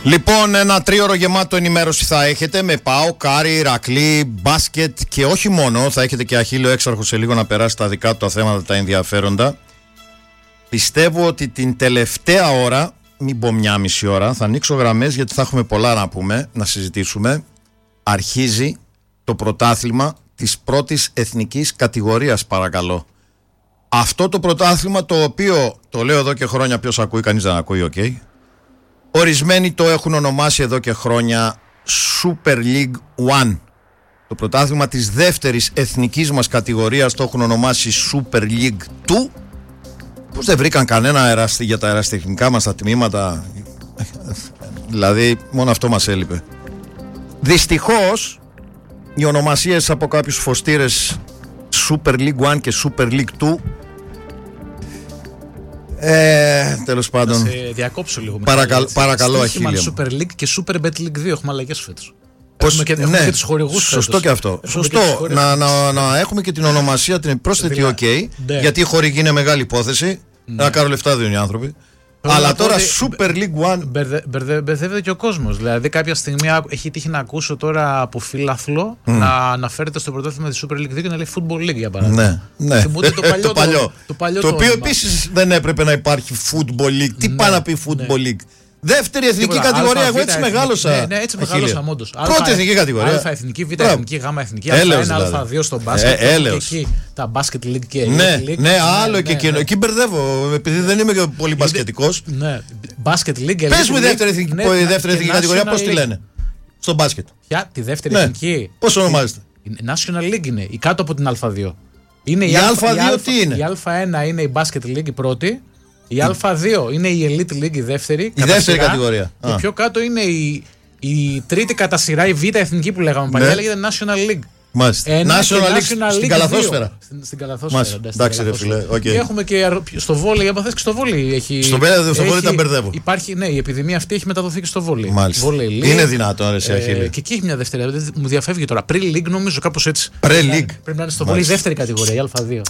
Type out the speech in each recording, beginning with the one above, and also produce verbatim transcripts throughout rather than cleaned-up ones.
Λοιπόν, ένα τρίωρο γεμάτο ενημέρωση θα έχετε με ΠΑΟ, Κάρι, Ηρακλή, μπάσκετ και όχι μόνο. Θα έχετε και Αχίλλειο Έξαρχο σε λίγο να περάσει τα δικά του τα θέματα, τα ενδιαφέροντα. Πιστεύω ότι την τελευταία ώρα, μην πω μια μισή ώρα, θα ανοίξω γραμμές γιατί θα έχουμε πολλά να πούμε, να συζητήσουμε. Αρχίζει το πρωτάθλημα της πρώτης εθνικής κατηγορίας, παρακαλώ. Αυτό το πρωτάθλημα, το οποίο το λέω εδώ και χρόνια, ποιος ακούει, κανείς δεν ακούει, οκ. Okay. Ορισμένοι το έχουν ονομάσει εδώ και χρόνια Super League One. Το πρωτάθλημα της δεύτερης εθνικής μας κατηγορίας το έχουν ονομάσει Super League Two. Πώς δεν βρήκαν κανένα αεραστη, για τα αεραστεχνικά μας τα τμήματα. Δηλαδή μόνο αυτό μας έλειπε. Δυστυχώς οι ονομασίες από κάποιους φωστήρες Super League One και Super League Two, Ε, τέλος πάντων. Θα σε διακόψω λίγο. Παρακαλ, παρακαλώ, Αχίλλειο. Super League και Super Bet League δύο έχουμε αλλαγές φέτος. Πώς, έχουμε και, ναι, έχουμε και τους χορηγούς σωστό φέτος. και αυτό. Έχουμε Σωστό. Και να, να, να έχουμε και την ονομασία την πρόσθετη, οκ. Okay, ναι. Γιατί η χορηγή είναι μεγάλη υπόθεση. Ναι. Να κάνουν λεφτά δίνουν οι άνθρωποι. Αλλά τώρα Super League One. Μπερδε, μπερδε, μπερδεύεται και ο κόσμος. Δηλαδή, κάποια στιγμή έχει τύχει να ακούσω τώρα από φίλαθλο mm. να αναφέρεται στο πρωτάθλημα της Super League δύο και να λέει Football League για παράδειγμα. Ναι, ναι. Θυμούνται το παλιό. το, παλιό. Το, το, παλιό το οποίο επίσης δεν έπρεπε να υπάρχει Football League. Τι ναι, πάει να πει Football ναι. League. Δεύτερη εθνική Τίποτα, κατηγορία, εγώ έτσι μεγάλωσα. Ναι, ναι, έτσι μεγάλωσα όντως. Πρώτη εθνική κατηγορία. Α εθνική, Β εθνική, Γ εθνική, Α ένα, Α δύο στο μπάσκετ. Ε, και εκεί τα Basket League και ναι, League. Ναι, άλλο ναι, και εκείνο. Ναι. Εκεί μπερδεύω, επειδή δεν είμαι και πολύ μπασκετικός. Ναι, Basket League. Πες μου η δεύτερη εθνική, ναι, η δεύτερη εθνική κατηγορία, πώς τη λένε στο μπάσκετ. Ποια, τη δεύτερη ναι. εθνική. Πώς ονομάζεται. National League είναι, η κάτω από την Α δύο. Είναι η Α δύο τι είναι. Η Α ένα είναι η Basket League η πρώτη. Η Α δύο είναι η Elite League η δεύτερη. Η δεύτερη σειρά, κατηγορία. Και Α. πιο κάτω είναι η, η τρίτη κατά σειρά, η Β εθνική που λέγαμε παλιά, ναι. λέγεται National League. Μάλιστα. Ένα National League, League στην καλαθόσφαιρα. Στην, στην καλαθόσφαιρα. Εντάξει, ρε φίλε. Okay. Και έχουμε και στο βόλεϊ, άμα θες και στο βόλεϊ έχει. Στο βόλεϊ τα μπερδεύω. Υπάρχει, ναι, η επιδημία αυτή έχει μεταδοθεί και στο βόλεϊ. Μάλιστα. Βόλεϊ, είναι δυνατόν, ρε ε, Αχίλλειο. Και εκεί έχει μια δεύτερη. Μου διαφεύγει τώρα. Pre-League νομίζω κάπως έτσι. Pre-League. Πρέπει να είναι στο βόλεϊ δεύτερη κατηγορία, η Α δύο.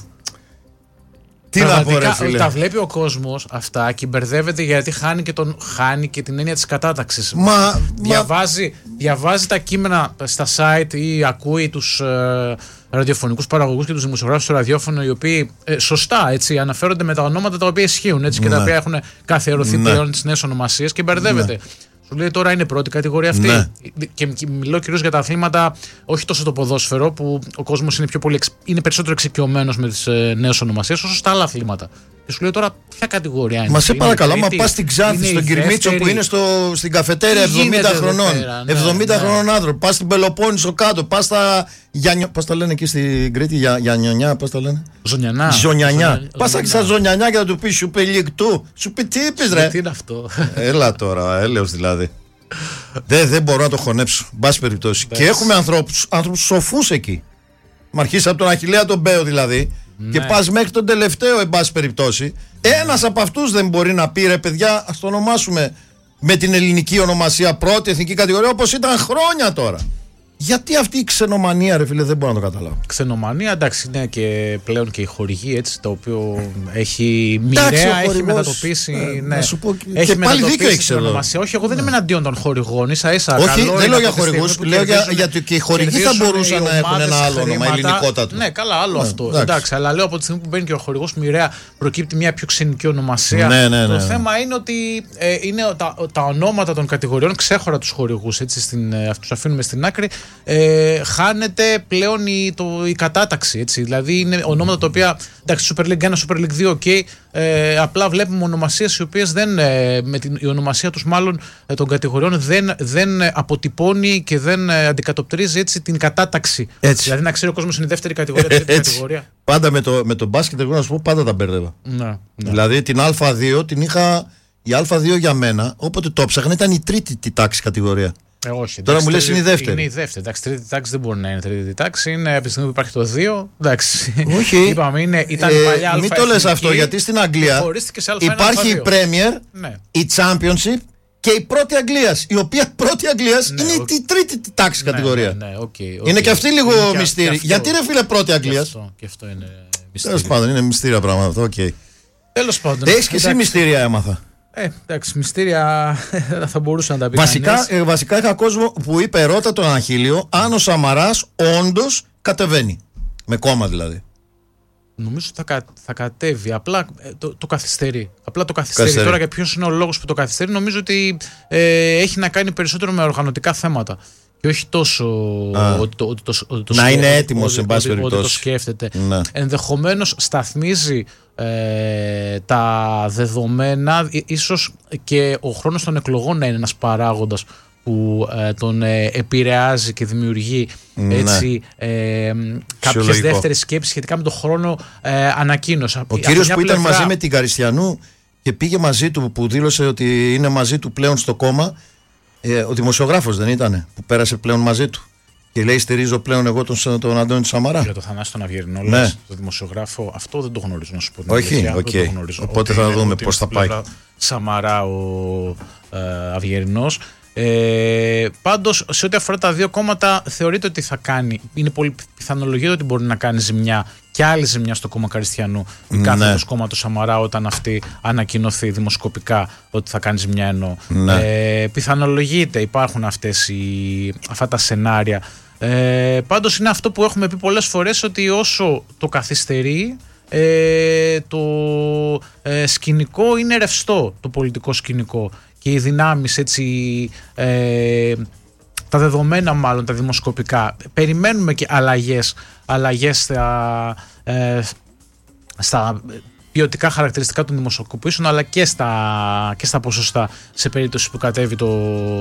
Τι να πω, ρε φίλε. Τα βλέπει ο κόσμος αυτά και μπερδεύεται γιατί χάνει και, τον, χάνει και την έννοια της κατάταξης. Μα, διαβάζει, μα... διαβάζει τα κείμενα στα site ή ακούει τους ε, ραδιοφωνικούς παραγωγούς και τους δημοσιογράφους στο ραδιόφωνο, οι οποίοι ε, σωστά έτσι, αναφέρονται με τα ονόματα τα οποία ισχύουν έτσι, και ναι. τα οποία έχουν καθιερωθεί ναι. πλέον τις νέες ονομασίες και μπερδεύεται. Ναι. Σου λέει τώρα είναι πρώτη κατηγορία αυτή. Ναι. Και, και μιλώ κυρίως για τα αθλήματα, όχι τόσο το ποδόσφαιρο, που ο κόσμος είναι, πιο πολύ, είναι περισσότερο εξοικειωμένος με τις ε, νέες ονομασίες, όσο στα άλλα αθλήματα. Και σου λέει τώρα ποια κατηγορία είναι. Μα σε παρακαλώ, άμα πας στην Ξάνθη, στον Κυρμίτσο που είναι στο, στην καφετέρια εβδομήντα χρονών. Δευτέρα, ναι, εβδομήντα ναι. χρονών άνθρωπο. Πας στην Πελοπόννησο κάτω, πας στα. Γιαννιο... Πώς τα λένε εκεί στην Κρήτη, για, Γιαννιονιά, πώς τα λένε. Ζωνιανά. Ζωνιανιά. Πας στα Ζωνιανιά και θα του πει σου πει λικτού. Σου πει τι είπες, ρε. Τι είναι αυτό. Έλα τώρα, έλεος δηλαδή. Δεν, δεν μπορώ να το χωνέψω. Μπας περιπτώσει. Και έχουμε ανθρώπους, ανθρώπους σοφούς εκεί. Μ' αρχίσει από τον Αχιλλέα τον Μπέο δηλαδή. Ναι. Και πας μέχρι τον τελευταίο, εν πάση περιπτώσει. Ένας από αυτούς δεν μπορεί να πει, ρε παιδιά, ας το ονομάσουμε με την ελληνική ονομασία πρώτη εθνική κατηγορία, όπως ήταν χρόνια τώρα. Γιατί αυτή η ξενομανία, ρε φίλε, δεν μπορώ να το καταλάβω. Ξενομανία, εντάξει, είναι και πλέον και η χορηγή, έτσι, το οποίο έχει μοιραία, έχει μετατοπίσει. Ε, ναι, να σου πω, έχει και πάλι δίκιο έχεις εδώ. Όχι, εγώ δεν είμαι εναντίον των χορηγών, ίσα ίσα. Όχι, δεν λέω για χορηγούς, λέω γιατί και οι χορηγοί θα μπορούσαν να έχουν ένα άλλο όνομα, ελληνικότατο. Ναι, καλά, άλλο αυτό. Εντάξει, αλλά λέω από τη στιγμή που μπαίνει και ο χορηγός μοιραία, προκύπτει μια πιο ξενική ονομασία. Το θέμα είναι ότι είναι τα ονόματα των κατηγοριών, ξέχωρα τους χορηγούς, τους αφήνουμε στην άκρη. Ε, χάνεται πλέον η, το, η κατάταξη, έτσι. Δηλαδή είναι ονόματα τα οποία, εντάξει, Super League ένα, Super League δύο, ok, ε, απλά βλέπουμε ονομασίες οι οποίες δεν, ε, με την, η ονομασία τους μάλλον ε, των κατηγοριών δεν, δεν αποτυπώνει και δεν ε, αντικατοπτρίζει έτσι την κατάταξη. Έτσι. Δηλαδή να ξέρει ο κόσμος είναι η δεύτερη κατηγορία, η τρίτη κατηγορία. Πάντα με το, με το μπάσκετ, εγώ να σου πω, πάντα τα μπέρδευα. Ναι, ναι. Δηλαδή την Α δύο την είχα, η Α δύο για μένα, όποτε το ψάχνα ήταν η τρίτη τάξη κατηγορία. Ε, όχι, τώρα εντάξει, μου λες είναι η δεύτερη. Είναι η δεύτερη. Εντάξει, τρίτη τάξη δεν μπορεί να είναι τρίτη τάξη. Είναι από τη στιγμή που υπάρχει το δύο. Εντάξει. Όχι. Είπαμε, είναι, ήταν ε, παλιά μην το λες αυτό, γιατί στην Αγγλία υπάρχει η Premier, ναι. η Championship και η πρώτη Αγγλίας. Η οποία πρώτη Αγγλίας ναι, είναι okay. η τρίτη τάξη ναι, κατηγορία. Ναι, ναι, okay, okay. Είναι και αυτή λίγο μυστήρι. Γιατί ρε φίλε πρώτη Αγγλίας. Και αυτό, και αυτό είναι μυστήρι. Τέλος πάντων, είναι μυστήρια πράγματα. Okay. Τέλος πάντων. Έχεις και εσύ μυστήρια έμαθα. Ε, εντάξει, μυστήρια θα μπορούσε να τα πει. Βασικά, ε, βασικά είχα κόσμο που είπε ρώτα τον Αχίλιο αν ο Σαμαράς όντως κατεβαίνει. Με κόμμα δηλαδή. Νομίζω ότι θα, κα, θα κατέβει. Απλά το, το καθυστερεί. Απλά το καθυστερεί. καθυστερεί. Τώρα, για ποιος είναι ο λόγος που το καθυστερεί, νομίζω ότι ε, έχει να κάνει περισσότερο με οργανωτικά θέματα. Και όχι τόσο ότι το, το, το, το, να σκέφτεται, είναι έτοιμος σε πάση περιπτώσει. Ότι το σκέφτεται. Ναι. Ενδεχομένως σταθμίζει ε, τα δεδομένα. Ίσως και ο χρόνος των εκλογών να είναι ένας παράγοντας που ε, τον ε, επηρεάζει και δημιουργεί έτσι, ναι. ε, κάποιες δεύτερες σκέψεις σχετικά με τον χρόνο ε, ανακοίνωση. Ο κύριος που πλευρά... ήταν μαζί με την Καριστιανού και πήγε μαζί του, που δήλωσε ότι είναι μαζί του πλέον στο κόμμα, ε, ο δημοσιογράφος δεν ήτανε που πέρασε πλέον μαζί του και λέει στηρίζω πλέον εγώ τον, τον Αντώνη Σαμαρά. Για το Θανάση τον Αυγερινό, ναι. Το δημοσιογράφο, αυτό δεν το γνωρίζω να σου πω. Όχι, οκ. Okay. Οπότε ότι θα δούμε πώς θα πάει. Σαμαρά ο ε, Αυγερινός. Ε, πάντως σε ό,τι αφορά τα δύο κόμματα θεωρείται ότι θα κάνει, είναι πολύ πιθανολογία ότι μπορεί να κάνει ζημιά και άλλη ζημιά στο κόμμα Καριστιανού η ναι. κάθετος κόμματος Σαμαρά όταν αυτή ανακοινωθεί δημοσκοπικά ότι θα κάνει ζημιά εννοώ. Ναι. Ε, πιθανολογείται, υπάρχουν αυτές οι, αυτά τα σενάρια. Ε, πάντως είναι αυτό που έχουμε πει πολλές φορές, ότι όσο το καθυστερεί ε, το ε, σκηνικό είναι ρευστό, το πολιτικό σκηνικό. Και οι δυνάμεις έτσι, ε, τα δεδομένα μάλλον, τα δημοσκοπικά. Περιμένουμε και αλλαγές, αλλαγές στα, ε, στα ποιοτικά χαρακτηριστικά των δημοσκοπήσεων, αλλά και στα, και στα ποσοστά σε περίπτωση που κατέβει το,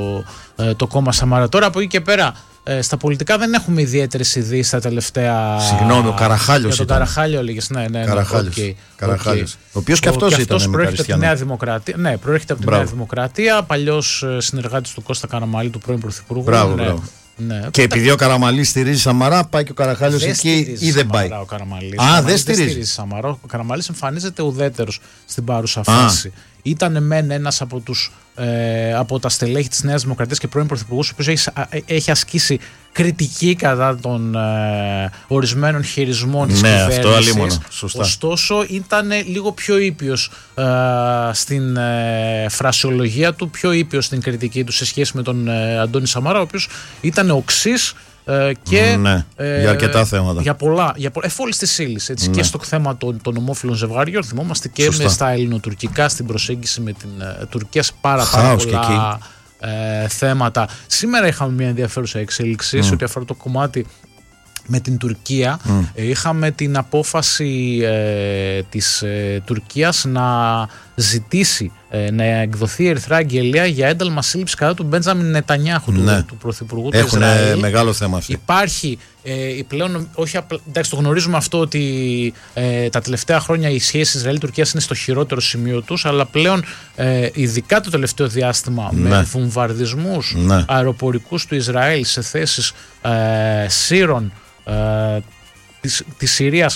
ε, το κόμμα Σαμαρά. Τώρα από εκεί και πέρα, ε, στα πολιτικά δεν έχουμε ιδιαίτερες ειδήσεις τα τελευταία. Συγγνώμη, ο Καραχάλιος. Για τον Καραχάλιο έλεγες, ναι, ναι. Καραχάλιος. Okay, Καραχάλιος. Okay. Ο οποίος και αυτός ήταν. Αυτός προέρχεται από τη Νέα Δημοκρατία. Ναι, προέρχεται από τη Νέα Δημοκρατία. Παλιός συνεργάτης του Κώστα Καραμαλή, του πρώην Πρωθυπουργού. Μπράβο, ναι. μπράβο. Ναι. Και επειδή ο Καραμαλής στηρίζει Σαμαρά, πάει και ο Καραχάλιος εκεί ή δεν πάει. Ο Καραμαλής. Α, δεν στηρίζει Σαμαρά. Ο Καραμαλής εμφανίζεται ουδέτερος στην παρούσα φάση. Ήταν μεν ένας από, τους, ε, από τα στελέχη της Νέας Δημοκρατίας και πρώην Πρωθυπουργός, ο οποίος έχει, έχει ασκήσει κριτική κατά των ε, ορισμένων χειρισμών της ναι, κυβέρνησης. Αυτό αλίμονο. Σωστά. Ωστόσο ήταν λίγο πιο ήπιος ε, στην ε, φρασιολογία του, πιο ήπιος στην κριτική του σε σχέση με τον ε, Αντώνη Σαμαρά, ο οποίος ήταν οξύς και ναι, ε, για αρκετά θέματα. Για πολλά, για πο, εφόλης της ύλης, έτσι, ναι. Και στο θέμα των, των ομόφυλων ζευγαριών, θυμόμαστε και σωστά. Με στα ελληνοτουρκικά, στην προσέγγιση με την uh, Τουρκία σε πάρα, πάρα πολλά ε, θέματα. Σήμερα είχαμε μια ενδιαφέρουσα εξέλιξη mm. σε ό,τι αφορά το κομμάτι με την Τουρκία. Mm. Ε, είχαμε την απόφαση ε, της ε, Τουρκίας να ζητήσει ε, να εκδοθεί η Ερυθρά Αγγελία για ένταλμα σύλληψης κατά του Μπέντζαμιν Νετανιάχου, ναι. του, του Πρωθυπουργού του Ισραήλ. Έχουν μεγάλο θέμα αυτό. Υπάρχει ε, πλέον, όχι απλά, εντάξει, το γνωρίζουμε αυτό ότι ε, τα τελευταία χρόνια οι σχέσεις Ισραήλ-Τουρκίας είναι στο χειρότερο σημείο τους, αλλά πλέον ε, ειδικά το τελευταίο διάστημα ναι. με βομβαρδισμούς ναι. αεροπορικούς του Ισραήλ σε θέσεις ε, σύρων ε, της, της Συρίας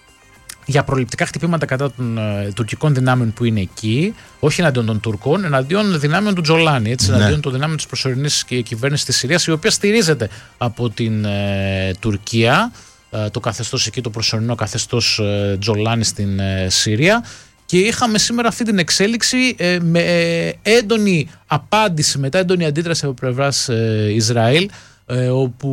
για προληπτικά χτυπήματα κατά των ε, τουρκικών δυνάμεων που είναι εκεί, όχι εναντίον των Τουρκών, εναντίον δυνάμεων του Τζολάνι, έτσι, ναι. εναντίον των δυνάμεων της προσωρινής κυβέρνησης της Συρίας, η οποία στηρίζεται από την ε, Τουρκία, ε, το καθεστώς εκεί, το προσωρινό καθεστώς ε, Τζολάνι στην ε, Συρία. Και είχαμε σήμερα αυτή την εξέλιξη ε, με ε, έντονη απάντηση, μετά έντονη αντίδραση από πλευράς ε, Ισραήλ, Ε, όπου,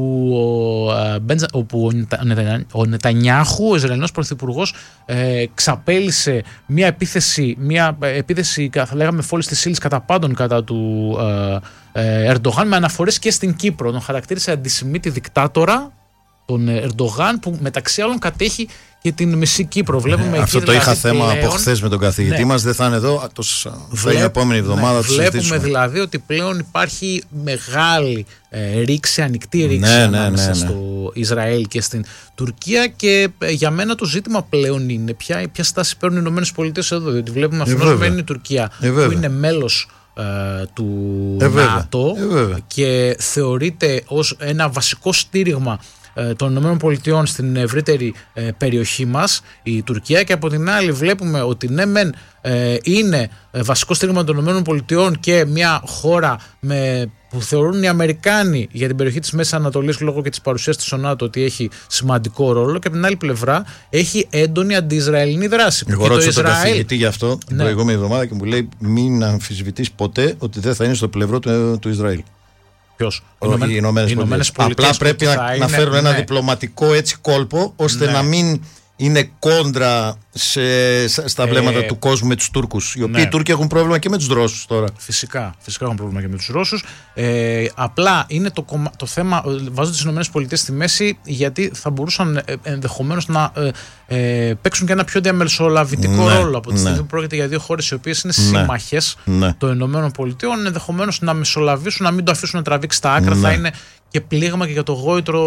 ο, Μπέντζα, όπου ο, Νετα, ο Νετανιάχου, ο Ισραηλινός πρωθυπουργός, ε, ξαπέλυσε μια επίθεση, μια επίθεση θα λέγαμε φόλης της ύλης κατά πάντων κατά του ε, ε, Ερντογάν, με αναφορές και στην Κύπρο. Τον χαρακτήρισε αντισημίτη δικτάτορα, τον Ερντογάν, που μεταξύ άλλων κατέχει και την μισή Κύπρο. Βλέπουμε ε, αυτό το δηλαδή είχα θέμα πλέον, από χθες με τον καθηγητή ναι. μας. Δεν θα είναι εδώ, το, θα είναι επόμενη εβδομάδα. Ναι, βλέπουμε δηλαδή ότι πλέον υπάρχει μεγάλη ε, ρήξη, ανοιχτή ρήξη ναι, ανάμεσα ναι, ναι, ναι. στο Ισραήλ και στην Τουρκία. Και ε, για μένα το ζήτημα πλέον είναι ποια, ποια στάση παίρνουν οι Ηνωμένες Πολιτείες εδώ. Διότι βλέπουμε αφενός μένει η Τουρκία ε, που είναι μέλος ε, του ε, ΝΑΤΟ ε, και θεωρείται ως ένα βασικό στήριγμα ε, των ΗΠΑ στην ευρύτερη ε, περιοχή μας, η Τουρκία, και από την άλλη βλέπουμε ότι ναι μεν ε, είναι βασικό στήριγμα των ΗΠΑ και μια χώρα με, που θεωρούν οι Αμερικάνοι για την περιοχή της Μέσης Ανατολής λόγω και της παρουσίας της ΝΑΤΟ ότι έχει σημαντικό ρόλο, και από την άλλη πλευρά έχει έντονη αντι-Ισραηλινή δράση. Εγώ ρώτησα τον Ισραήλ... καθηγητή γι' αυτό την ναι. προηγούμενη εβδομάδα και μου λέει μην αμφισβητείς ποτέ ότι δεν θα είναι στο πλευρό του, του Ισραήλ. Ποιος? Οι Ηνωμένες Πολιτείες. Απλά πρέπει να, να φέρουν ναι. ένα διπλωματικό έτσι κόλπο ώστε ναι. να μην είναι κόντρα σε, στα βλέμματα ε, του κόσμου με τους Τούρκους. Οι οποίοι ναι. οι Τούρκοι έχουν πρόβλημα και με τους Ρώσους τώρα. Φυσικά, φυσικά έχουν πρόβλημα και με τους Ρώσους. Ε, απλά είναι το, το θέμα, βάζω τις ΗΠΑ στη μέση, γιατί θα μπορούσαν ενδεχομένως να ε, ε, παίξουν και ένα πιο διαμεσολαβητικό ναι, ρόλο από τη στιγμή ναι. που πρόκειται για δύο χώρες οι οποίες είναι ναι, σύμμαχες ναι. των ΗΠΑ. Ενδεχομένως να μεσολαβήσουν, να μην το αφήσουν να τραβήξει στα άκρα. Ναι. Θα είναι και πλήγμα και για το γόητρο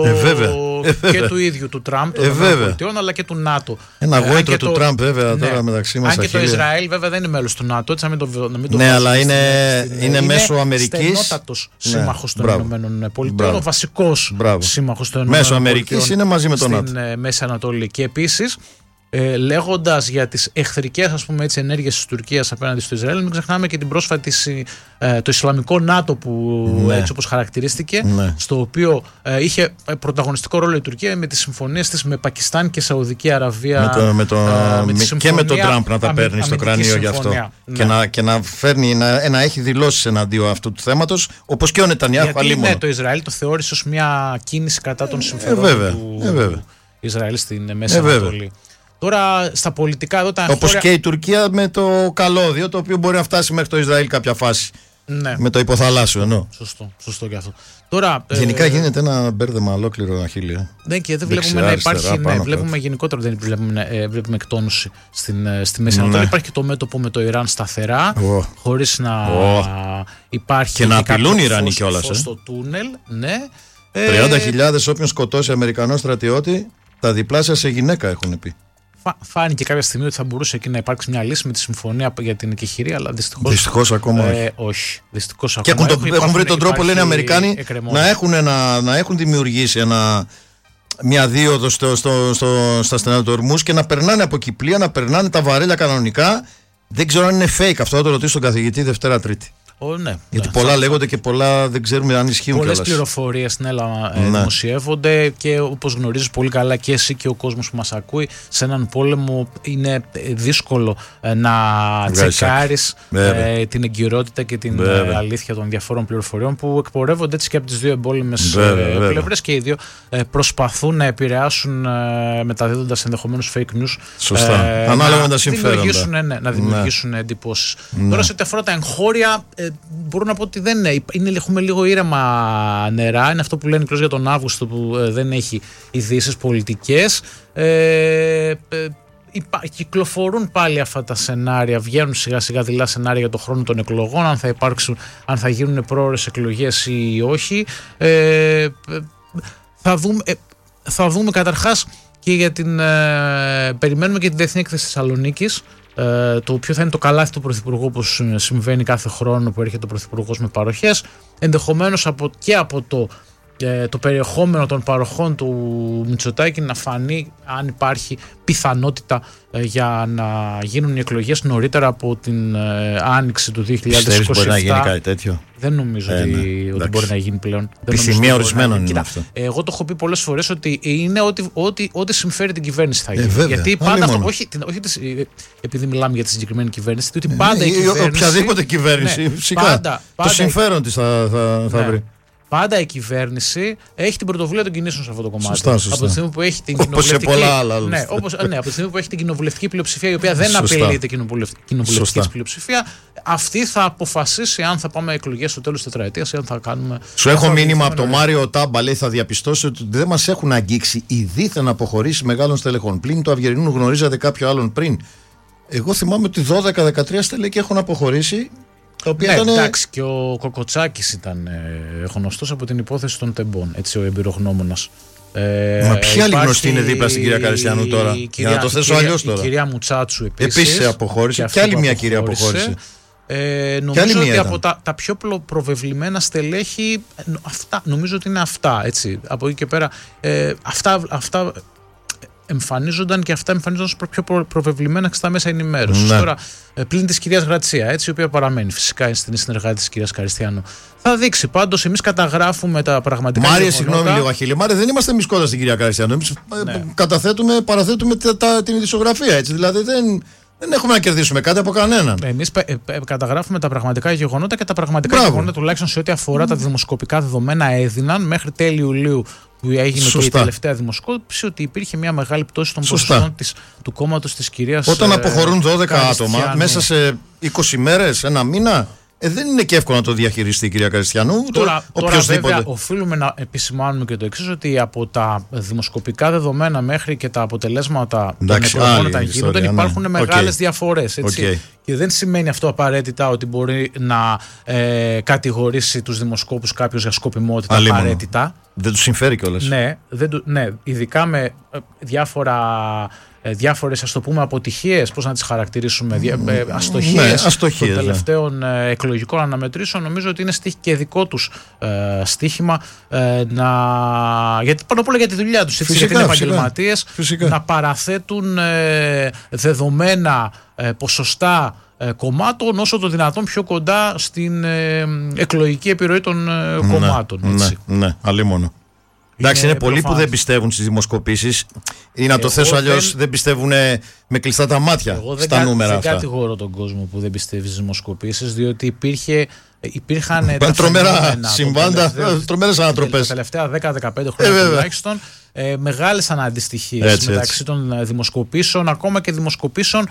ε, και του ίδιου του Τραμπ, των ΗΠΑ, αλλά και του ΝΑΤΟ. Ένα ε, γόητρο του το... Τραμπ, βέβαια, ναι. τώρα μεταξύ μας. Αν και το Ισραήλ, βέβαια, δεν είναι μέλος του ΝΑΤΟ, έτσι να μην το, να μην το ναι, αλλά είναι, στην, είναι μέσω Αμερικής. Είναι στενότατος σύμμαχος των ΗΠΑ, ο βασικός σύμμαχος των ΗΠΑ. Μέσω Αμερικής είναι μαζί με τον ΝΑΤΟ. Στην Μέση Ανατολή. Και επίσης, Ε, λέγοντας για τις εχθρικές, ας πούμε, έτσι, ενέργειες της Τουρκίας απέναντι στο Ισραήλ, μην ξεχνάμε και την πρόσφατη ε, το Ισλαμικό ΝΑΤΟ που ναι. έτσι όπως χαρακτηρίστηκε, ναι. στο οποίο ε, είχε πρωταγωνιστικό ρόλο η Τουρκία με τις συμφωνίες της με Πακιστάν και Σαουδική Αραβία, με το, με το, ε, με με, και με τον Τραμπ να τα αμυ, παίρνει στο κρανίο γι' αυτό ναι. και, να, και να φέρνει να, να έχει δηλώσεις εναντίον αυτού του θέματος, όπως και ο Νετανιάχου. Γιατί ναι, το Ισραήλ το θεώρησε ως μια κίνηση κατά των συμφερόντων ε, του ε, Ισραήλ στην Μέση ε, Ανατολή. Τώρα στα πολιτικά εδώ τα Όπως χώρια... και η Τουρκία με το καλώδιο, το οποίο μπορεί να φτάσει μέχρι το Ισραήλ κάποια φάση. Ναι. Με το υποθαλάσσιο εννοώ. Σωστό, σωστό και αυτό. Τώρα, γενικά ε... γίνεται ένα μπέρδεμα ολόκληρο Αχίλιο. Ναι, και δεν βλέπουμε να υπάρχει. Αριστερά, ναι, βλέπουμε κάτω. Γενικότερα δεν βλέπουμε, ε, βλέπουμε εκτόνωση στην, στη Μέση Ανατολή. Ναι. Υπάρχει και το μέτωπο με το Ιράν σταθερά, oh. χωρίς να oh. υπάρχει. Και να απειλούν οι Ιρανοί κιόλας. Στο τούνελ, ναι. τριάντα χιλιάδες όποιον σκοτώσει Αμερικανό στρατιώτη, τα διπλάσια σε γυναίκα έχουν πει. Φάνηκε κάποια στιγμή ότι θα μπορούσε εκεί να υπάρξει μια λύση με τη συμφωνία για την εκεχηρία, αλλά δυστυχώς. Δυστυχώς ακόμα ε, όχι. Δυστυχώς και ακόμα έχουν, το, έχουν βρει τον τρόπο, λένε οι Αμερικάνοι, να έχουν, ένα, να έχουν δημιουργήσει ένα, μια δίωδο στο, στο, στο, στα στενά του Ορμούς και να περνάνε από εκεί πλοία, να περνάνε τα βαρέλια κανονικά. Δεν ξέρω αν είναι fake αυτό, θα το ρωτήσω τον καθηγητή Δευτέρα Τρίτη. Oh, ναι, γιατί ναι, πολλά θα... λέγονται και πολλά δεν ξέρουμε αν ισχύουν. Πολλές πληροφορίες στην Ελλάδα ε, ναι. δημοσιεύονται και όπως γνωρίζεις πολύ καλά και εσύ και ο κόσμος που μας ακούει, σε έναν πόλεμο είναι δύσκολο ε, να τσεκάρεις ε, την εγκυρότητα και την ε, αλήθεια των διαφόρων πληροφοριών που εκπορεύονται έτσι και από τις δύο εμπόλεμες ε, πλευρές, και οι δύο ε, προσπαθούν να επηρεάσουν ε, μεταδίδοντας ενδεχομένως fake news. Σωστά. Ε, ανάλογα με τα συμφέροντα. Δημιουργήσουν, ναι, ναι, να δημιουργήσουν ναι. εντυπώσεις. Ναι. Τώρα σε ό,τι αφορά τα εγχώρια, ε, μπορώ να πω ότι δεν είναι, είναι, έχουμε λίγο ήρεμα νερά. Είναι αυτό που λένε κλως για τον Αύγουστο, που ε, δεν έχει ειδήσεις πολιτικές. Ε, ε, υπά, κυκλοφορούν πάλι αυτά τα σενάρια, βγαίνουν σιγά σιγά δειλά σενάρια για το χρόνο των εκλογών, αν θα υπάρξουν, αν θα γίνουν πρόορες εκλογές ή όχι. Ε, θα δούμε, ε, θα δούμε καταρχάς και για την, ε, περιμένουμε και την Διεθνή Έκθεση Θεσσαλονίκης, ε, το οποίο θα είναι το καλάθι του Πρωθυπουργού, όπως συμβαίνει κάθε χρόνο που έρχεται ο Πρωθυπουργός με παροχές. Ενδεχομένως από, και από το, ε, το περιεχόμενο των παροχών του Μητσοτάκη να φανεί αν υπάρχει πιθανότητα ε, για να γίνουν οι εκλογές νωρίτερα από την ε, άνοιξη του δύο χιλιάδες είκοσι επτά. Πιστεύεις μπορεί να γίνει κάτι τέτοιο? Δεν νομίζω ε, ότι, ναι, ότι μπορεί να γίνει πλέον. Επιθυμία ορισμένων είναι αυτό. Εγώ το έχω πει πολλές φορές ότι είναι ό,τι, ό,τι, ό,τι συμφέρει την κυβέρνηση θα γίνει. Ε, γιατί πάντα αυτό, όχι, όχι επειδή μιλάμε για τη συγκεκριμένη κυβέρνηση, ότι πάντα ε, η κυβέρνηση. Οποιαδήποτε κυβέρνηση, ναι, φυσικά. Πάντα, πάντα, το συμφέρον της θα, θα, θα ναι. βρει. Πάντα η κυβέρνηση έχει την πρωτοβουλία των κινήσεων σε αυτό το κομμάτι. Σωστά, σωστά. Από τη στιγμή που έχει την όπως κοινοβουλευτική. Σε πολλά άλλα, ναι, όπως, ναι, από τη στιγμή που έχει την κοινοβουλευτική πλειοψηφία, η οποία δεν απειλείται κοινοβουλευτική πλειοψηφία, αυτή θα αποφασίσει αν θα πάμε εκλογές στο τέλος της τετραετίας ή αν θα κάνουμε. Σου έχω μήνυμα από τον Μάριο Τάμπα, λέει, θα διαπιστώσει ότι δεν μας έχουν αγγίξει οι δίθεν αποχωρήσεις μεγάλων στελεχών. Πλην του Αυγερινού γνωρίζατε κάποιο άλλον πριν? Εγώ θυμάμαι ότι δώδεκα δεκατρία στελέχη έχουν αποχωρήσει. Ναι, ήταν... εντάξει, και ο Κοκοτσάκης ήταν ε, γνωστός από την υπόθεση των τεμπών, έτσι, ο εμπειρογνώμονας. Ε, Μα ποια άλλη γνωστή είναι δίπλα στην κυρία Καριστιανού τώρα? Κυρία, για να το θέσω αλλιώς τώρα. Η κυρία Μουτσάτσου επίσης. Επίσης αποχώρησε. Και, και άλλη μια κυρία αποχώρησε. Ε, νομίζω ότι από τα, τα πιο προβεβλημένα στελέχη αυτά, νομίζω ότι είναι αυτά, έτσι. Από εκεί και πέρα ε, αυτά, αυτά εμφανίζονταν και αυτά εμφανίζονταν πιο προ, προβεβλημένα στα μέσα ενημέρωσης. Ναι. Τώρα, πλην της κυρίας Γρατσία, έτσι, η οποία παραμένει φυσικά στην συνεργάτη της κυρίας Καριστιανού. Θα δείξει. Πάντως, εμείς καταγράφουμε τα πραγματικά. Μάρια, συγγνώμη λίγο, Αχίλη. Μάρια, δεν είμαστε εμείς κοντά στην κυρία Καριστιανού. Εμείς ναι. καταθέτουμε, παραθέτουμε τα, τα, την ειδησιογραφία, έτσι. Δηλαδή δεν. Δεν έχουμε να κερδίσουμε κάτι από κανέναν. Εμείς ε, ε, καταγράφουμε τα πραγματικά γεγονότα και τα πραγματικά Μπράβο. γεγονότα, τουλάχιστον σε ό,τι αφορά mm. τα δημοσκοπικά δεδομένα, έδιναν μέχρι τέλη Ιουλίου, που έγινε Σωστά. και η τελευταία δημοσκόπηση, ότι υπήρχε μια μεγάλη πτώση των ποσοστών της, του κόμματος της κυρίας. Όταν ε, αποχωρούν δώδεκα άτομα μέσα σε είκοσι μέρες, ένα μήνα. Ε, δεν είναι και εύκολο να το διαχειριστεί η κυρία Καριστιανού. Τώρα, τώρα βέβαια οφείλουμε να επισημάνουμε και το εξής, ότι από τα δημοσκοπικά δεδομένα μέχρι και τα αποτελέσματα Εντάξει, των εκλογών όταν γίνονται ναι. υπάρχουν μεγάλες okay. διαφορές. Έτσι. Okay. Και δεν σημαίνει αυτό απαραίτητα ότι μπορεί να ε, κατηγορήσει τους δημοσκόπους κάποιος για σκοπιμότητα Αλίμονο. απαραίτητα. Δεν τους συμφέρει κιόλας. Ναι, δεν, ναι, ειδικά με ε, διάφορα... διάφορες, ας το πούμε, αποτυχίες, πώς να τις χαρακτηρίσουμε, mm, αστοχίες, ναι, αστοχίες των τελευταίων ναι. εκλογικών αναμετρήσεων, νομίζω ότι είναι στίχη και δικό τους ε, στίχημα ε, να... γιατί πάνω απ' όλα για τη δουλειά τους, έτσι, γιατί είναι επαγγελματίες, να παραθέτουν ε, δεδομένα ε, ποσοστά ε, κομμάτων όσο το δυνατόν πιο κοντά στην ε, εκλογική επιρροή των ε, ναι, κομμάτων. Έτσι. Ναι, ναι, αλίμονο. Εντάξει, είναι, είναι πολλοί που δεν πιστεύουν στις δημοσκοπήσεις ή να το θέσω αλλιώς, δεν... δεν πιστεύουν με κλειστά τα μάτια Εγώ στα δεν νούμερα κα, αυτά. Δεν κατηγορώ τον κόσμο που δεν πιστεύει στις δημοσκοπήσεις, διότι υπήρχε, υπήρχαν τρομερά συμβάντα, τρομερές ανατροπές. Τα τελευταία δέκα με δεκαπέντε χρόνια ε, τουλάχιστον ε, μεγάλες αναντιστοιχίες έτσι, μεταξύ έτσι. των δημοσκοπήσεων, ακόμα και δημοσκοπήσεων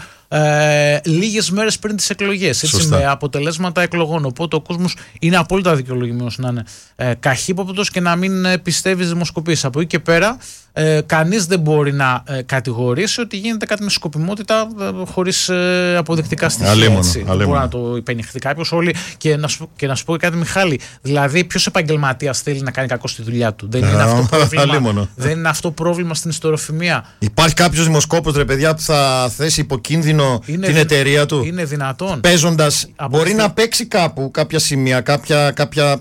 ε, λίγες μέρες πριν τις εκλογές, έτσι, με αποτελέσματα εκλογών. Οπότε ο κόσμος είναι απόλυτα δικαιολογημένος να είναι ε, καχύποπτος και να μην ε, πιστεύει στις δημοσκοπήσεις. Από εκεί και πέρα ε, κανείς δεν μπορεί να ε, κατηγορήσει ότι γίνεται κάτι με σκοπιμότητα ε, χωρίς ε, αποδεικτικά στοιχεία. Αλίμονο, έτσι. αλίμονο. Δεν μπορεί να το υπενηχθεί κάποιος όλοι. Και να, σου, και να σου πω κάτι, Μιχάλη, δηλαδή ποιος επαγγελματίας θέλει να κάνει κακό στη δουλειά του? Δεν είναι αυτό πρόβλημα. Δεν είναι αυτό πρόβλημα στην ιστοροφημία. Υπάρχει κάποιος δημοσκόπος, ρε παιδιά, που θα θέσει υποκίνδυνο είναι την δι... εταιρεία του? Είναι δυνατόν. Παίζοντας, μπορεί στη... να παίξει κάπου κάποια σημεία, κάποια, κάποια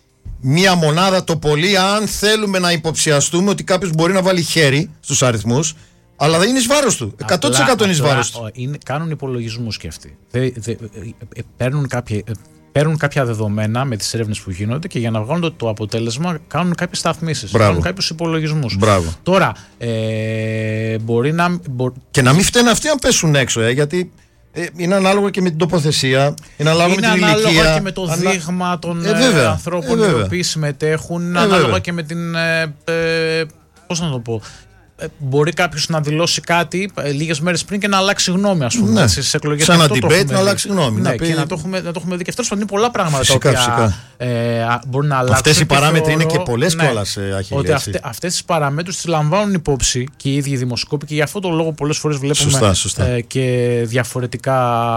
μία μονάδα το πολύ, αν θέλουμε να υποψιαστούμε ότι κάποιος μπορεί να βάλει χέρι στους αριθμούς, αλλά δεν είναι εις βάρος του. εκατό τοις εκατό είναι εις βάρος του. Είναι, κάνουν υπολογισμούς και αυτοί. Δε, δε, ε, παίρνουν κάποια... Παίρνουν κάποια δεδομένα με τις έρευνες που γίνονται και για να βγάλουν το, το αποτέλεσμα κάνουν κάποιες σταθμίσεις, κάνουν κάποιους υπολογισμούς. Μπράβο. Τώρα, ε, μπορεί να... Μπο... Και να μην φταίνουν αυτοί αν πέσουν έξω, ε, γιατί ε, είναι ανάλογο και με την τοποθεσία, είναι ανάλογο είναι με την ανάλογα ηλικία. Και με το ανα... δείγμα των ε, βέβαια, ανθρώπων ε, οι οποίοι συμμετέχουν, είναι ε, ανάλογα βέβαια. Και με την... Ε, ε, πώς να το πω... Μπορεί κάποιος να δηλώσει κάτι ε, λίγες μέρες πριν και να αλλάξει γνώμη, ας πούμε. Ναι. Στις εκλογές. Σαν ένα debate να αλλάξει γνώμη. Ναι, να πει... και να το έχουμε, να το έχουμε δει και αυτό. Είναι πολλά πράγματα φυσικά, τα οποία ε, μπορεί να αλλάξουν. Αυτές οι παράμετροι θεωρώ, είναι και πολλές ναι, κιόλας, Αχίλη. Ότι αυτε, αυτές τις παραμέτρους τις λαμβάνουν υπόψη και οι ίδιοι δημοσκόποι και γι' αυτό το λόγο πολλές φορές βλέπουμε σωστά, σωστά. Ε, και διαφορετικά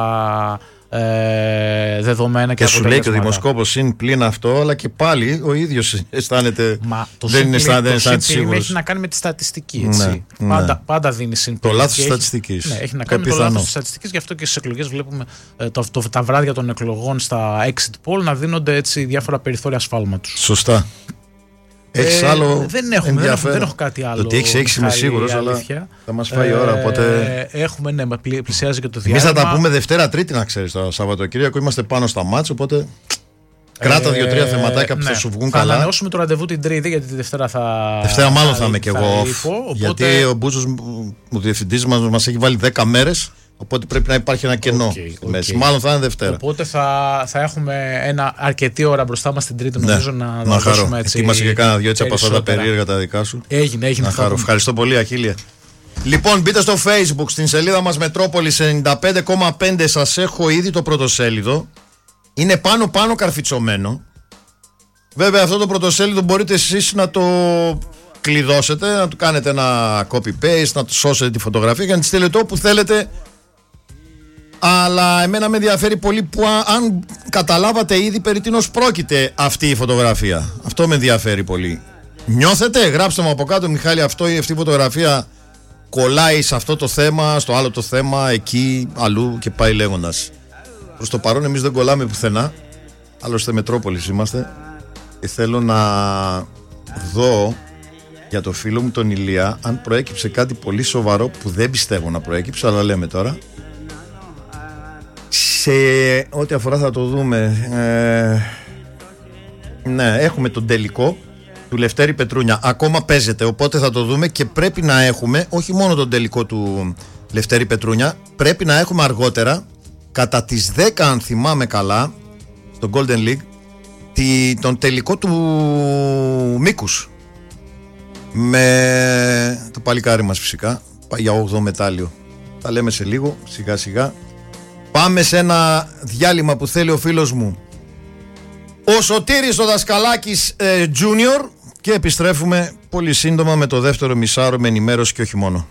ε, δεδομένα και, και σου λέει και ο δημοσκόπος είναι πλην αυτό, αλλά και πάλι ο ίδιος αισθάνεται. Μα το δεν είναι αισθάνεται σίγουρος. Έχει να κάνει με τη στατιστική. Έτσι. Ναι, πάντα, ναι. πάντα δίνει συμπλήρωση. Το λάθος της στατιστικής. Ναι, έχει να κάνει με το λάθος της στατιστικής, γι' αυτό και στις εκλογές βλέπουμε ε, το, το, τα βράδια των εκλογών στα exit poll να δίνονται έτσι διάφορα περιθώρια ασφάλματος. Σωστά. Έχεις ε, άλλο δεν, έχουμε, δεν, έχω, δεν έχω κάτι άλλο. Το τι έχεις, έχεις είμαι σίγουρος, αλλά θα μας φάει η ώρα, οπότε... Ε, έχουμε, ναι, πλησιάζει και το διάστημα. Εμείς θα τα πούμε Δευτέρα Τρίτη, να ξέρεις, το Σαββατοκύριακο είμαστε πάνω στα μάτς, οπότε κράτα δύο-τρία ε, θεματάκια που ναι. θα σου βγουν θα καλά. Θα ανανεώσουμε το ραντεβού την Τρίτη, γιατί τη Δευτέρα θα... Δευτέρα μάλλον θα, θα είμαι και εγώ off, οπότε... γιατί ο Μπούζος, ο διευθυντής μας, μας έχει βάλει δέκα μέρες. Οπότε πρέπει να υπάρχει ένα κενό. Okay, okay. Μάλλον θα είναι Δευτέρα. Οπότε θα, θα έχουμε ένα αρκετή ώρα μπροστά μας την Τρίτη, νομίζω, ναι, να, να δώσουμε έτσι. Ετοίμασε και κάνα δυο έτσι από αυτά τα περίεργα τα δικά σου. Έγινε, έγινε. Να χαρώ. Ευχαριστώ πολύ, Αχίλια. Λοιπόν, μπείτε στο Facebook, στην σελίδα μας Μετρόπολης ενενήντα πέντε κόμμα πέντε. Σας έχω ήδη το πρωτοσέλιδο. Είναι πάνω πάνω καρφιτσωμένο. Βέβαια, αυτό το πρωτοσέλιδο μπορείτε εσείς να το κλειδώσετε, να του κάνετε ένα copy-paste, να του σώσετε τη φωτογραφία και να τη στείλετε όπου θέλετε. Αλλά εμένα με ενδιαφέρει πολύ που αν καταλάβατε ήδη περί τίνος πρόκειται αυτή η φωτογραφία. Αυτό με ενδιαφέρει πολύ. Νιώθετε, γράψτε μου από κάτω, Μιχάλη, αυτό, αυτή η φωτογραφία κολλάει σε αυτό το θέμα, στο άλλο το θέμα, εκεί, αλλού και πάει λέγοντας. Προς το παρόν εμείς δεν κολλάμε πουθενά. Άλλωστε Μετρόπολης είμαστε. Και θέλω να δω για το φίλο μου τον Ηλία αν προέκυψε κάτι πολύ σοβαρό, που δεν πιστεύω να προέκυψε, αλλά λέμε τώρα. Σε ό,τι αφορά θα το δούμε. ε, Ναι, έχουμε τον τελικό του Λευτέρη Πετρούνια. Ακόμα παίζεται, οπότε θα το δούμε. Και πρέπει να έχουμε όχι μόνο τον τελικό του Λευτέρη Πετρούνια, πρέπει να έχουμε αργότερα, κατά τις δέκα αν θυμάμαι καλά, στο Golden League, τη, τον τελικό του Μίκους, με το παλικάρι μας φυσικά, για όγδοο μετάλλιο. Τα λέμε σε λίγο, σιγά σιγά. Πάμε σε ένα διάλειμμα που θέλει ο φίλος μου ο Σωτήρης ο Δασκαλάκης ε, Junior, και επιστρέφουμε πολύ σύντομα με το δεύτερο μισάωρο με ενημέρωση και όχι μόνο.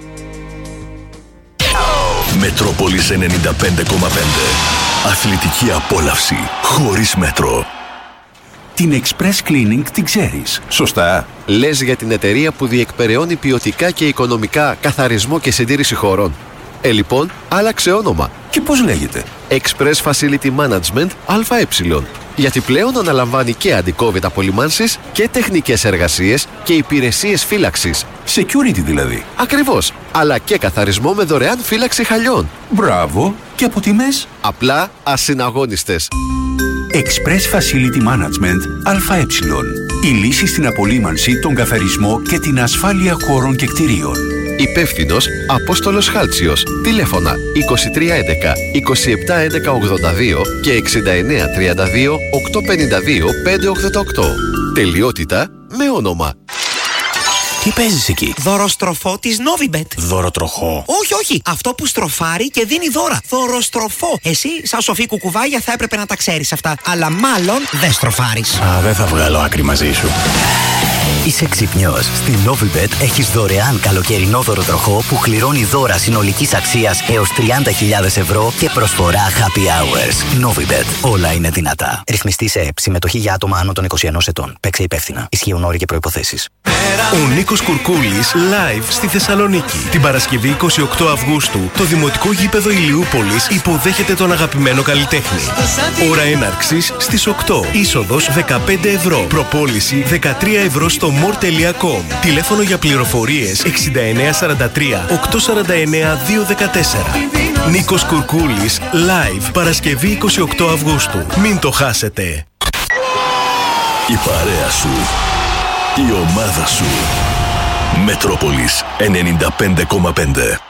Μετρόπολης ενενήντα πέντε κόμμα πέντε. Αθλητική απόλαυση χωρίς μέτρο. Την Express Cleaning την ξέρεις, σωστά? Λες για την εταιρεία που διεκπεραιώνει ποιοτικά και οικονομικά καθαρισμό και συντήρηση χωρών. Ε, λοιπόν, άλλαξε όνομα. Και πώς λέγεται? Express Facility Management ΑΕ. Γιατί πλέον αναλαμβάνει και αντικόβιτ απολυμάνσεις και τεχνικές εργασίες και υπηρεσίες φύλαξης. Security δηλαδή. Ακριβώς. Αλλά και καθαρισμό με δωρεάν φύλαξη χαλιών. Μπράβο. Και από τιμές? Απλά ασυναγώνιστες. Express Facility Management ΑΕ. Η λύση στην απολύμανση, τον καθαρισμό και την ασφάλεια χώρων και κτηρίων. Υπεύθυνος Απόστολος Χάλτσιος. Τηλέφωνα είκοσι τρία έντεκα είκοσι επτά έντεκα ογδόντα δύο και εξήντα εννέα τριάντα δύο οκτακόσια πενήντα δύο πεντακόσια ογδόντα οκτώ. Τελειότητα με όνομα. Τι παίζεις εκεί? Δωροστροφό της Novibet. Δωροτροχό? Όχι, όχι. Αυτό που στροφάρει και δίνει δώρα. Δωροστροφό. Εσύ, σαν σοφή κουκουβάγια, θα έπρεπε να τα ξέρεις αυτά. Αλλά μάλλον δεν στροφάρεις. Α, δεν θα βγάλω άκρη μαζί σου. Είσαι ξυπνιός. Στην Novibet έχεις δωρεάν καλοκαιρινό δωροτροχό που κληρώνει δώρα συνολικής αξίας έως τριάντα χιλιάδες ευρώ και προσφορά happy hours. Novibet. Όλα είναι δυνατά. Ρυθμιστή σε ΕΠ. Συμμετοχή για άτομα άνω των είκοσι ενός ετών. Παίξε υπεύθυνα. Ισχύουν όροι και προϋποθέσεις. Ο Νίκος Κουρκούλης live στη Θεσσαλονίκη. Την Παρασκευή είκοσι οκτώ Αυγούστου, το Δημοτικό Γήπεδο Ηλιούπολης υποδέχεται τον αγαπημένο καλλιτέχνη. Ώρα έναρξης στις οκτώ. Είσοδος δεκαπέντε ευρώ. Προπόληση δεκατρία ευρώ στο more τελεία com. Τηλέφωνο για πληροφορίες εξήντα εννέα σαράντα τρία οκτακόσια σαράντα εννέα διακόσια δεκατέσσερα. Νίκος Κουρκούλης live Παρασκευή είκοσι οκτώ Αυγούστου. Μην το χάσετε. Η παρέα σου. Η ομάδα σου. Μετρόπολης ενενήντα πέντε κόμμα πέντε.